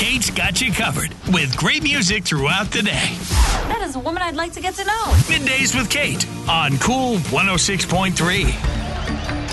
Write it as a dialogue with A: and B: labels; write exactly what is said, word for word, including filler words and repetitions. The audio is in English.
A: Kate's got you covered with great music throughout the day.
B: That is a woman I'd like to get to know.
A: Middays with Kate on Cool one oh six point three.